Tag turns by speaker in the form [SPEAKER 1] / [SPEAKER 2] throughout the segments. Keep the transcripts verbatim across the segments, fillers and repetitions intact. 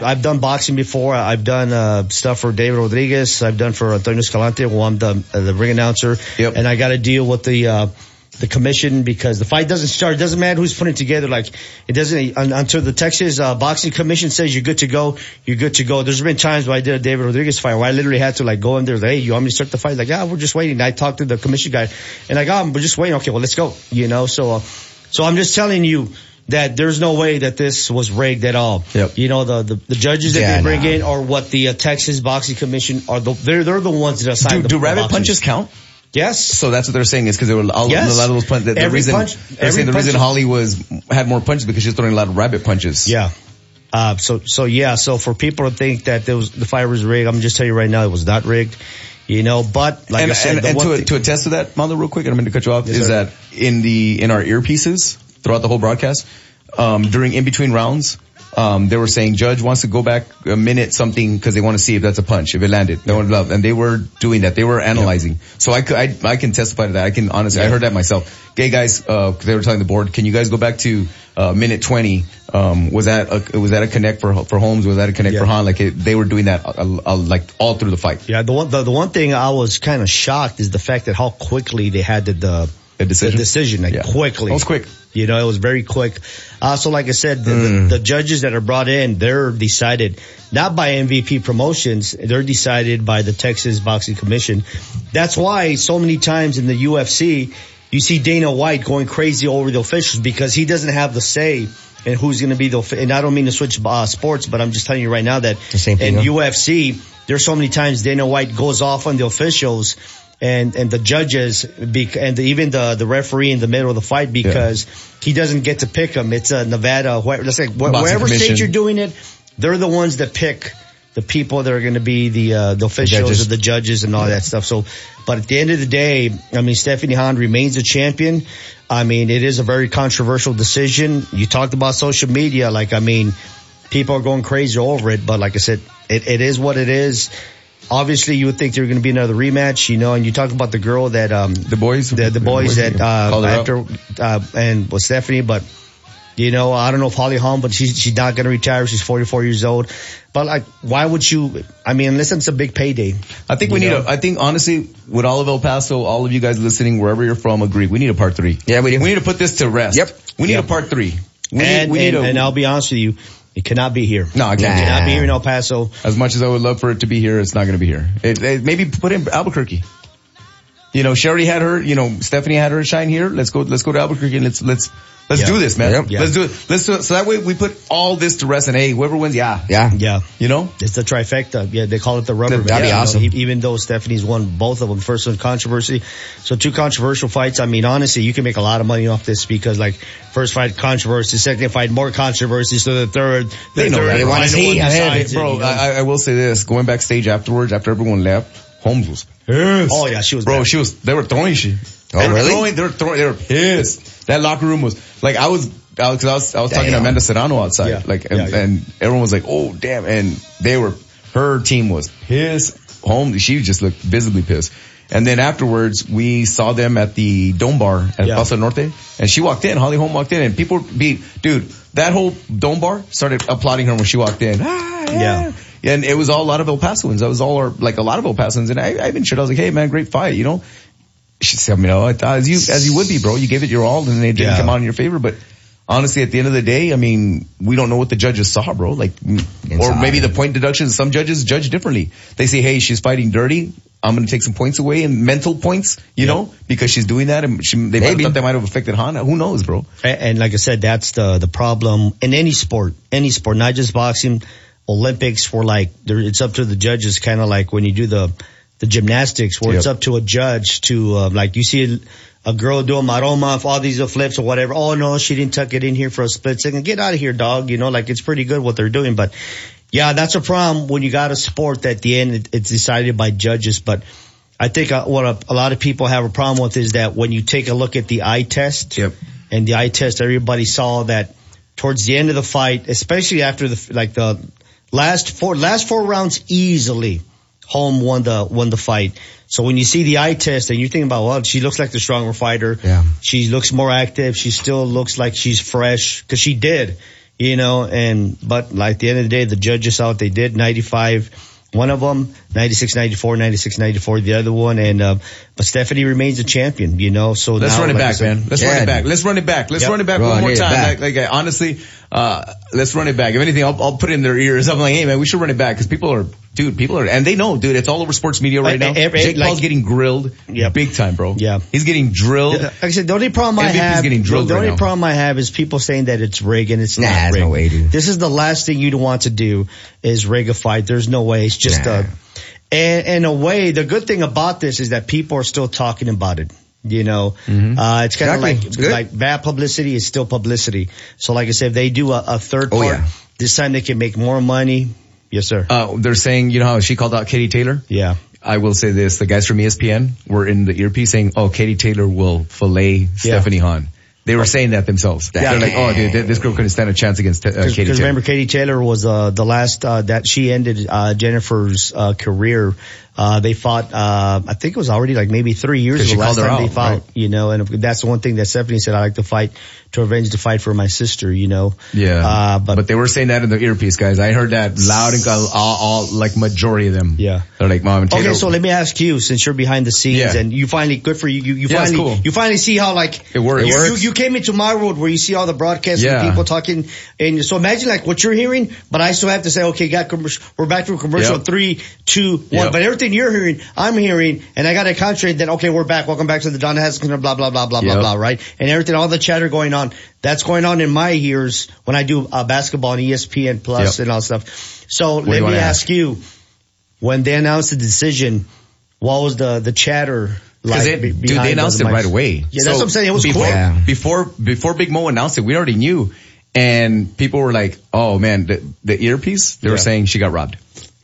[SPEAKER 1] I've done boxing before. I've done uh, stuff for David Rodriguez. I've done for Antonio Escalante. Well, I'm the, uh, the ring announcer.
[SPEAKER 2] Yep.
[SPEAKER 1] And I got to deal with the uh, the commission because the fight doesn't start. It doesn't matter who's putting it together. Like, it doesn't, until the Texas uh, Boxing Commission says you're good to go, you're good to go. There's been times where I did a David Rodriguez fight where I literally had to like go in there, like, hey, you want me to start the fight? Like, yeah, we're just waiting. And I talked to the commission guy and I got him, we're just waiting. Okay, well, let's go. You know, so, uh, so I'm just telling you that there's no way that this was rigged at all.
[SPEAKER 2] Yep.
[SPEAKER 1] You know, the, the, the judges that
[SPEAKER 3] Yeah,
[SPEAKER 1] they bring
[SPEAKER 3] no.
[SPEAKER 1] in or what the uh, Texas Boxing Commission are, the, they're, they're the ones that assign
[SPEAKER 2] Do,
[SPEAKER 1] the
[SPEAKER 2] do rabbit
[SPEAKER 1] boxers.
[SPEAKER 2] punches count?
[SPEAKER 1] Yes.
[SPEAKER 2] So that's what they're saying is because there were all,
[SPEAKER 1] Yes.
[SPEAKER 2] a lot of those punches. The, the
[SPEAKER 1] Every
[SPEAKER 2] reason
[SPEAKER 1] punch-
[SPEAKER 2] they're
[SPEAKER 1] every
[SPEAKER 2] saying the reason
[SPEAKER 1] punch-
[SPEAKER 2] Holly was had more punches because she's throwing a lot of rabbit punches.
[SPEAKER 1] Yeah. Uh, so, so yeah, so for people to think that there was, the fight was rigged, I'm just telling you right now, it was not rigged. You know, but like
[SPEAKER 2] and,
[SPEAKER 1] I said,
[SPEAKER 2] and,
[SPEAKER 1] the
[SPEAKER 2] and
[SPEAKER 1] one
[SPEAKER 2] to,
[SPEAKER 1] thing-
[SPEAKER 2] to attest to that, Mondo, real quick, I don't mean to cut you off,
[SPEAKER 1] Yes,
[SPEAKER 2] is
[SPEAKER 1] sir.
[SPEAKER 2] that in the in our earpieces throughout the whole broadcast, um, during in between rounds, um, they were saying judge wants to go back a minute something because they want to see if that's a punch, if it landed. No one loved, and they were doing that. They were analyzing. Yeah. So I, could, I I can testify to that. I can honestly, yeah. I heard that myself. Okay, guys, uh, they were telling the board, can you guys go back to uh, minute twenty? Um, was that a, was that a connect for for Holmes? Was that a connect
[SPEAKER 1] yeah.
[SPEAKER 2] for Hahn? Like it, they were doing that uh, uh, like all through the fight.
[SPEAKER 1] Yeah, the one the, the one thing I was kind of shocked is the fact that how quickly they had the the,
[SPEAKER 2] the decision.
[SPEAKER 1] The decision, like
[SPEAKER 2] yeah.
[SPEAKER 1] quickly.
[SPEAKER 2] It was quick.
[SPEAKER 1] You know, it was very quick. Uh, so like I said, the,
[SPEAKER 2] Mm.
[SPEAKER 1] the, the judges that are brought in, they're decided not by M V P Promotions, they're decided by the Texas Boxing Commission. That's why so many times in the U F C, you see Dana White going crazy over the officials because he doesn't have the say in who's going to be the, and I don't mean to switch uh, sports, but I'm just telling you right now that
[SPEAKER 3] the same thing,
[SPEAKER 1] in
[SPEAKER 3] huh?
[SPEAKER 1] U F C, there's so many times Dana White goes off on the officials and, and the judges, bec- and the, even the, the referee in the middle of the fight because yeah. he doesn't get to pick them. It's a Nevada, wh- let's say, wh- wherever state you're doing it, they're the ones that pick the people that are going to be the, uh, the officials the or the judges and all that stuff. So, but at the end of the day, I mean, Stephanie Hahn remains a champion. I mean, it is a very controversial decision. You talked about social media. Like, I mean, people are going crazy over it, but like I said, it, it is what it is. Obviously, you would think there were going to be another rematch, you know, and you talk about the girl that, um,
[SPEAKER 2] the boys,
[SPEAKER 1] the, the boys that, uh, after, uh, and was Stephanie, but, you know, I don't know if Holly Holm, but she's, she's not going to retire. She's forty-four years old. But like, why would you, I mean, unless it's a big payday.
[SPEAKER 2] I think we need know? a, I think honestly, with all of El Paso, all of you guys listening, wherever you're from, agree. We need a part three.
[SPEAKER 3] Yeah, we do.
[SPEAKER 2] We need to put this to rest.
[SPEAKER 3] Yep.
[SPEAKER 2] We need
[SPEAKER 1] yep.
[SPEAKER 2] a part three. We
[SPEAKER 1] and,
[SPEAKER 2] need, we
[SPEAKER 1] and,
[SPEAKER 2] need a,
[SPEAKER 1] and I'll be honest with you. It cannot be here.
[SPEAKER 2] No, I can't.
[SPEAKER 1] It cannot be here in El Paso.
[SPEAKER 2] As much as I would love for it to be here, it's not going to be here. It, it, maybe put in Albuquerque. You know, she already had her, you know, Stephanie had her shine here. Let's go, let's go to Albuquerque and let's, let's, let's
[SPEAKER 1] yeah.
[SPEAKER 2] do this, man.
[SPEAKER 3] Yep.
[SPEAKER 1] Yeah.
[SPEAKER 2] Let's do it. Let's do it. So that way we put all this to rest and hey, whoever wins, yeah.
[SPEAKER 3] Yeah.
[SPEAKER 1] Yeah.
[SPEAKER 2] You know?
[SPEAKER 1] It's the trifecta. Yeah, they call it the rubber.
[SPEAKER 3] That'd be
[SPEAKER 1] yeah,
[SPEAKER 3] awesome.
[SPEAKER 1] You know, even though Stephanie's won both of them, first one controversy. So two controversial fights. I mean, honestly, you can make a lot of money off this because like first fight controversy, second fight more controversy, so the third, the
[SPEAKER 2] They know
[SPEAKER 1] third
[SPEAKER 2] that. They
[SPEAKER 3] wanna
[SPEAKER 1] final
[SPEAKER 3] see.
[SPEAKER 1] one
[SPEAKER 3] I have
[SPEAKER 1] decides
[SPEAKER 3] it,
[SPEAKER 1] it,
[SPEAKER 2] Bro,
[SPEAKER 1] you know?
[SPEAKER 2] I, I will say this, going backstage afterwards, after everyone left, Holmes was pissed.
[SPEAKER 1] Oh yeah, she was
[SPEAKER 2] Bro,
[SPEAKER 1] bad.
[SPEAKER 2] she was, they were throwing shit.
[SPEAKER 3] Oh,
[SPEAKER 2] they were
[SPEAKER 3] really?
[SPEAKER 2] Throwing, they were throwing, they were pissed. That locker room was, like I was, I was, I was, I was talking to
[SPEAKER 3] Damn.
[SPEAKER 2] Amanda Serrano outside,
[SPEAKER 1] Yeah.
[SPEAKER 2] like, and,
[SPEAKER 1] Yeah, yeah.
[SPEAKER 2] and everyone was like, oh damn, and they were, her team was pissed. Holmes, she just looked visibly pissed. And then afterwards, we saw them at the Dome Bar at
[SPEAKER 1] Yeah.
[SPEAKER 2] Plaza Norte, and she walked in, Holly Holm walked in, and people be, dude, that whole Dome Bar started applauding her when she walked in. Ah, yeah.
[SPEAKER 1] Yeah.
[SPEAKER 2] And it was all a lot of El Pasoans. That was all our, like a lot of El Pasoans. And I, I even shared, I was like, hey man, great fight, you know? She said, you know, as you, as you would be, bro, you gave it your all and it didn't
[SPEAKER 1] Yeah.
[SPEAKER 2] come out in your favor. But honestly, at the end of the day, I mean, we don't know what the judges saw, bro. Like, or maybe the point deductions, some judges judge differently. They say, hey, she's fighting dirty. I'm going to take some points away and mental points, you
[SPEAKER 1] Yeah.
[SPEAKER 2] know, because she's doing that and she, they might have thought that might have affected Hana. Who knows, bro?
[SPEAKER 1] And, and like I said, that's the, the problem in any sport, any sport, not just boxing, Olympics for like, there, it's up to the judges, kind of like when you do the, the gymnastics where
[SPEAKER 2] Yep.
[SPEAKER 1] it's up to a judge to, uh, like you see a, a girl do a maroma, all these flips or whatever. Oh no, she didn't tuck it in here for a split second. Get out of here, dog. You know, like it's pretty good what they're doing, but yeah, that's a problem when you got a sport that at the end it, it's decided by judges. But I think uh, what a, a lot of people have a problem with is that when you take a look at the eye test
[SPEAKER 2] Yep.
[SPEAKER 1] and the eye test, everybody saw that towards the end of the fight, especially after the, like the last four, last four rounds easily, Holm won the, won the fight. So when you see the eye test and you're thinking about, well, she looks like the stronger fighter.
[SPEAKER 3] Yeah.
[SPEAKER 1] She looks more active. She still looks like she's fresh because she did. you know, and, but like at the end of the day, the judges saw what they did, ninety-five, one of them, ninety-six ninety-four, ninety-six ninety-four, the other one, and, uh, but Stephanie remains a champion, you know, so
[SPEAKER 2] Let's
[SPEAKER 1] now,
[SPEAKER 2] run it
[SPEAKER 1] like I
[SPEAKER 2] back,
[SPEAKER 1] said,
[SPEAKER 2] man. Let's
[SPEAKER 3] Yeah.
[SPEAKER 2] run it back. Let's run it back. Let's
[SPEAKER 1] Yep.
[SPEAKER 2] run it back
[SPEAKER 3] Run
[SPEAKER 2] one more
[SPEAKER 3] it
[SPEAKER 2] time.
[SPEAKER 3] back.
[SPEAKER 2] Like, like, honestly, uh, let's run it back. If anything, I'll, I'll put it in their ears. I'm like, hey man, we should run it back because people are, dude, people are, and they know, dude, it's all over sports media right
[SPEAKER 1] Like,
[SPEAKER 2] now.
[SPEAKER 1] every-
[SPEAKER 2] Jake
[SPEAKER 1] like-
[SPEAKER 2] Paul's getting grilled
[SPEAKER 1] Yep.
[SPEAKER 2] big time, bro.
[SPEAKER 1] Yeah.
[SPEAKER 2] He's getting drilled.
[SPEAKER 1] Like I said, the only problem I
[SPEAKER 2] M V P's
[SPEAKER 1] have,
[SPEAKER 2] getting drilled
[SPEAKER 1] the only
[SPEAKER 2] right now.
[SPEAKER 1] problem I have is people saying that it's rigged and it's
[SPEAKER 3] Nah,
[SPEAKER 1] not
[SPEAKER 3] there's
[SPEAKER 1] rigged.
[SPEAKER 3] no way, dude.
[SPEAKER 1] This is the last thing you'd want to do is rig a fight. There's no way. It's just
[SPEAKER 3] Nah.
[SPEAKER 1] a, and in a way, the good thing about this is that people are still talking about it. You know,
[SPEAKER 2] Mm-hmm.
[SPEAKER 1] uh, it's kind of
[SPEAKER 3] Exactly.
[SPEAKER 1] like,
[SPEAKER 3] It's good.
[SPEAKER 1] like bad publicity is still publicity. So like I said, if they do a, a third
[SPEAKER 3] Oh,
[SPEAKER 1] part,
[SPEAKER 3] yeah.
[SPEAKER 1] this time they can make more money. Yes, sir.
[SPEAKER 2] Uh, they're saying, you know how she called out Katie Taylor?
[SPEAKER 1] yeah.
[SPEAKER 2] I will say this, the guys from E S P N were in the earpiece saying, oh, Katie Taylor will fillet Stephanie Hahn. They were saying that themselves.
[SPEAKER 3] Yeah.
[SPEAKER 2] They're like, oh dude, th- this girl couldn't stand a chance against uh, Katie
[SPEAKER 1] Because
[SPEAKER 2] Taylor.
[SPEAKER 1] remember, Katie Taylor was uh, the last uh, that she ended uh, Jennifer's uh, career. Uh, they fought, uh, I think it was already like maybe three years
[SPEAKER 2] 'Cause she
[SPEAKER 1] ago last
[SPEAKER 2] called her
[SPEAKER 1] time they
[SPEAKER 2] out,
[SPEAKER 1] fought,
[SPEAKER 2] right.
[SPEAKER 1] you know, and that's the one thing that Stephanie said, I like to fight, to avenge the fight for my sister, you know.
[SPEAKER 2] Yeah.
[SPEAKER 1] Uh, but,
[SPEAKER 2] but they were saying that in the earpiece, guys. I heard that loud and all, all, all like majority of them.
[SPEAKER 1] Yeah.
[SPEAKER 2] They're like, Mom and Taylor.
[SPEAKER 1] okay, so let me ask you, since you're behind the scenes
[SPEAKER 2] Yeah.
[SPEAKER 1] and you finally, good for you, you, you
[SPEAKER 2] Yeah, it's
[SPEAKER 1] finally,
[SPEAKER 2] cool.
[SPEAKER 1] you finally see how like,
[SPEAKER 2] It works.
[SPEAKER 1] You,
[SPEAKER 2] It
[SPEAKER 1] you,
[SPEAKER 2] works.
[SPEAKER 1] you came into my world where you see all the broadcasts
[SPEAKER 2] Yeah.
[SPEAKER 1] and people talking, and so imagine like what you're hearing, but I still have to say, okay, got commercial, we're back to a commercial,
[SPEAKER 2] Yep.
[SPEAKER 1] three, two, one,
[SPEAKER 2] Yep.
[SPEAKER 1] but everything you're hearing, I'm hearing, and I got to concentrate that, okay, we're back, welcome back to the Don Haskins, blah, blah, blah, blah, blah,
[SPEAKER 2] Yep.
[SPEAKER 1] blah, right? And everything, all the chatter going on, that's going on in my ears when I do uh, basketball on E S P N Plus
[SPEAKER 2] Yep.
[SPEAKER 1] and all that stuff. So
[SPEAKER 2] do
[SPEAKER 1] let
[SPEAKER 2] you
[SPEAKER 1] me
[SPEAKER 2] wanna
[SPEAKER 1] ask
[SPEAKER 2] ask?
[SPEAKER 1] you, when they announced the decision, what was the, the chatter like?
[SPEAKER 2] Because they,
[SPEAKER 1] be-
[SPEAKER 2] dude,
[SPEAKER 1] behind
[SPEAKER 2] they announced
[SPEAKER 1] those
[SPEAKER 2] it right
[SPEAKER 1] mics?
[SPEAKER 2] away.
[SPEAKER 1] Yeah, that's what I'm saying. It was
[SPEAKER 2] before,
[SPEAKER 1] quick.
[SPEAKER 3] Yeah.
[SPEAKER 2] Before, before Big Mo announced it, we already knew. And people were like, oh man, the, the earpiece, they were
[SPEAKER 1] Yeah.
[SPEAKER 2] saying she got robbed.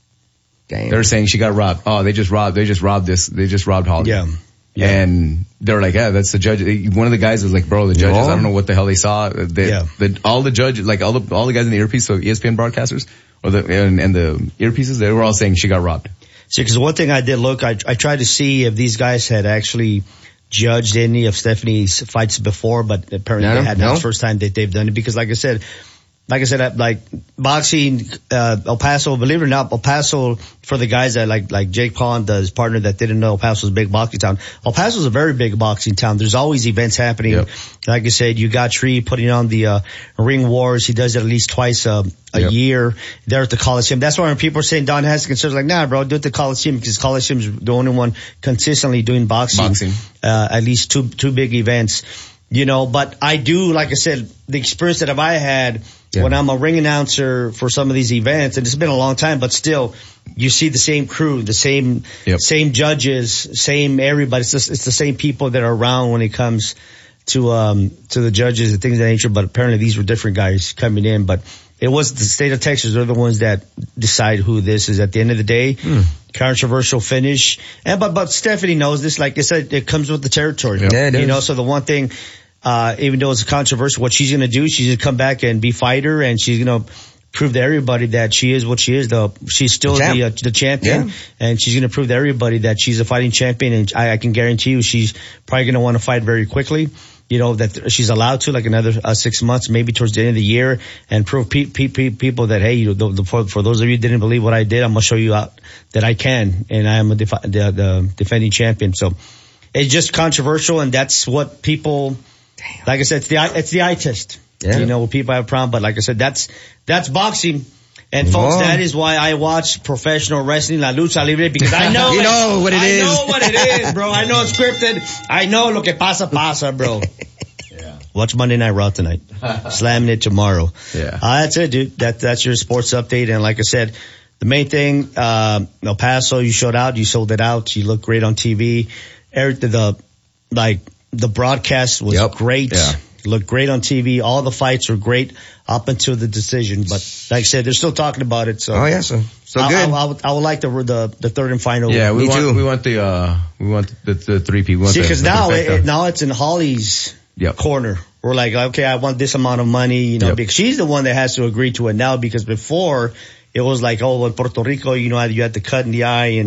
[SPEAKER 3] Damn.
[SPEAKER 2] They were saying she got robbed. Oh, they just robbed, they just robbed this, they just robbed Holly.
[SPEAKER 1] Yeah. Yeah.
[SPEAKER 2] And they were like, yeah, that's the judge. One of the guys was like, bro, the judges,
[SPEAKER 3] Yeah.
[SPEAKER 2] I don't know what the hell they saw. They,
[SPEAKER 1] Yeah.
[SPEAKER 2] the, all the judges, like all the, all the guys in the earpiece, so E S P N broadcasters, or the, and, and the earpieces, they were all saying she got robbed.
[SPEAKER 1] See, because one thing I did look, I, I tried to see if these guys had actually judged any of Stephanie's fights before, but apparently
[SPEAKER 3] No,
[SPEAKER 1] they had not.
[SPEAKER 3] no.
[SPEAKER 1] It's the first time that they've done it because, like I said, like I said, I- like boxing, uh, El Paso, believe it or not, El Paso, for the guys that like, like Jake Paul, the, his partner that didn't know El Paso's a big boxing town. El Paso's a very big boxing town. There's always events happening.
[SPEAKER 2] Yep.
[SPEAKER 1] Like I said, you got Tree putting on the, uh, ring wars. He does it at least twice a, a
[SPEAKER 2] Yep.
[SPEAKER 1] year there at the Coliseum. That's why when people are saying Don Haskins, they're like, nah, bro, do it at the Coliseum because Coliseum's the only one consistently doing boxing.
[SPEAKER 2] Boxing.
[SPEAKER 1] Uh, at least two, two big events. You know, but I do, like I said, the experience that I had
[SPEAKER 3] Yeah.
[SPEAKER 1] when I'm a ring announcer for some of these events, and it's been a long time, but still, you see the same crew, the same,
[SPEAKER 2] Yep.
[SPEAKER 1] same judges, same everybody. It's just, it's the same people that are around when it comes to, um, to the judges and things of that nature, but apparently these were different guys coming in, but it was the state of Texas. They're the ones that decide who this is at the end of the day.
[SPEAKER 2] Hmm.
[SPEAKER 1] Controversial finish. And, but, but Stephanie knows this. Like I said, it comes with the territory.
[SPEAKER 2] Yep.
[SPEAKER 3] Yeah, it
[SPEAKER 1] You
[SPEAKER 3] is.
[SPEAKER 1] know, so the one thing, uh, even though it's controversial, what she's going to do, she's going to come back and be fighter and she's going to prove to everybody that she is what she is. The, she's still
[SPEAKER 3] The champ.
[SPEAKER 1] the, uh, the champion
[SPEAKER 3] Yeah.
[SPEAKER 1] and she's going to prove to everybody that she's a fighting champion. And I, I can guarantee you she's probably going to want to fight very quickly. You know, that she's allowed to, like another uh, six months, maybe towards the end of the year, and prove pe- pe- pe- people that, hey, you know, the, the, for, for those of you who didn't believe what I did, I'm going to show you out that I can, and I am a defi- the, the defending champion. So it's just controversial, and that's what people, like I said, it's the eye, it's the eye test.
[SPEAKER 3] Yeah.
[SPEAKER 1] You know, people have a problem, but like I said, that's, that's boxing. And folks,
[SPEAKER 3] Oh.
[SPEAKER 1] that is why I watch professional wrestling, La Lucha Libre, because I know
[SPEAKER 3] You know what it
[SPEAKER 1] I
[SPEAKER 3] is.
[SPEAKER 1] know what it is, bro. I know it's scripted. I know lo que pasa, pasa, bro.
[SPEAKER 2] Yeah.
[SPEAKER 1] Watch Monday Night Raw tonight. Slamming it tomorrow.
[SPEAKER 2] Yeah.
[SPEAKER 1] Uh, that's it, dude. That, that's your sports update. And like I said, the main thing, uh, El Paso, you showed out, you sold it out, you look great on T V. Eric, the, the like, the broadcast was
[SPEAKER 3] Yep.
[SPEAKER 1] great.
[SPEAKER 2] Yeah.
[SPEAKER 1] Looked great on T V. All the fights were great up until the decision. But like I said, they're still talking about it. So
[SPEAKER 3] Oh yeah, so so
[SPEAKER 1] I,
[SPEAKER 3] good.
[SPEAKER 1] I, I, would, I would like the, the, the third and final.
[SPEAKER 2] Yeah, we
[SPEAKER 3] Me
[SPEAKER 2] want,
[SPEAKER 3] too.
[SPEAKER 2] we want the, uh, we want the, the three people. We want
[SPEAKER 1] See,
[SPEAKER 2] the-
[SPEAKER 1] because
[SPEAKER 2] the
[SPEAKER 1] now, it,
[SPEAKER 2] trifecta.
[SPEAKER 1] it- now it's in Holly's
[SPEAKER 2] Yep.
[SPEAKER 1] corner. We're like, okay, I want this amount of money, you know,
[SPEAKER 2] Yep.
[SPEAKER 1] because she's the one that has to agree to it now, because before it was like, oh, in Puerto Rico, you know, you had to cut in the eye and,
[SPEAKER 2] Yep.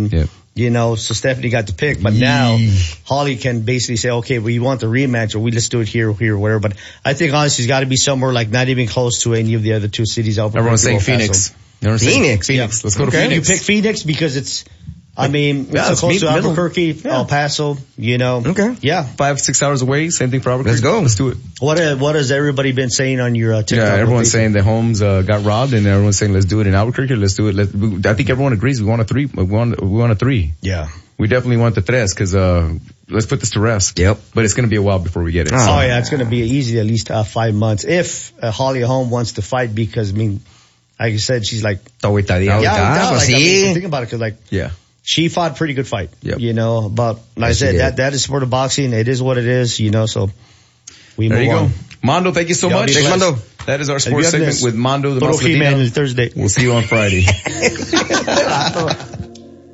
[SPEAKER 1] You know, so Stephanie got to pick, but now Holly can basically say, okay, well, you want the rematch, or we let's do it here, here, whatever. But I think honestly, it's got to be somewhere like not even close to any of the other two cities.
[SPEAKER 2] Everyone's saying Phoenix.
[SPEAKER 3] Phoenix.
[SPEAKER 2] Phoenix.
[SPEAKER 1] Yeah.
[SPEAKER 2] Let's go to
[SPEAKER 1] Okay.
[SPEAKER 2] Phoenix.
[SPEAKER 1] You pick Phoenix because it's, I mean,
[SPEAKER 2] Yeah,
[SPEAKER 1] it's
[SPEAKER 2] it's
[SPEAKER 1] so close
[SPEAKER 2] meet
[SPEAKER 1] to
[SPEAKER 2] the middle.
[SPEAKER 1] Albuquerque,
[SPEAKER 2] Yeah.
[SPEAKER 1] El Paso, you know.
[SPEAKER 3] Okay.
[SPEAKER 1] Yeah.
[SPEAKER 2] Five, six hours away. Same thing for Albuquerque.
[SPEAKER 3] Let's go.
[SPEAKER 2] Let's do it.
[SPEAKER 1] What uh, what has everybody been saying on your uh, TikTok?
[SPEAKER 2] Yeah, everyone's
[SPEAKER 1] lately?
[SPEAKER 2] saying that Holmes uh, got robbed, and everyone's saying let's do it in Albuquerque. Let's do it. Let's, I think everyone agrees. We want a three. We want we want a three.
[SPEAKER 1] Yeah.
[SPEAKER 2] We definitely want the tres because uh, let's put this to rest.
[SPEAKER 3] Yep.
[SPEAKER 2] But it's going to be a while before we get it.
[SPEAKER 3] Oh.
[SPEAKER 2] So.
[SPEAKER 1] Oh yeah, it's going to be easy at least uh, five months if uh, Holly Holm wants to fight, because I mean, like I said, she's like,
[SPEAKER 3] Ahorita,
[SPEAKER 1] yeah,
[SPEAKER 3] ahorita,
[SPEAKER 1] without,
[SPEAKER 3] pues
[SPEAKER 1] like, I mean,
[SPEAKER 3] sí.
[SPEAKER 1] think about it, because like
[SPEAKER 2] Yeah.
[SPEAKER 1] she fought a pretty good fight.
[SPEAKER 2] Yep.
[SPEAKER 1] You know, but like
[SPEAKER 3] Yes, she
[SPEAKER 1] I said,
[SPEAKER 3] did.
[SPEAKER 1] that that is sport of boxing. It is what it is. You know, so we
[SPEAKER 2] There
[SPEAKER 1] move
[SPEAKER 2] you
[SPEAKER 1] on.
[SPEAKER 2] go. Mondo, thank you so
[SPEAKER 1] Y'all
[SPEAKER 2] much.
[SPEAKER 1] be
[SPEAKER 3] Thanks,
[SPEAKER 1] blessed.
[SPEAKER 3] Mondo.
[SPEAKER 2] That is our
[SPEAKER 1] If you
[SPEAKER 2] sports
[SPEAKER 1] have
[SPEAKER 2] segment
[SPEAKER 1] this
[SPEAKER 2] with Mondo, the
[SPEAKER 1] Little
[SPEAKER 2] Mas
[SPEAKER 1] Key Man
[SPEAKER 2] Latino.
[SPEAKER 1] Thursday.
[SPEAKER 2] We'll see you on Friday.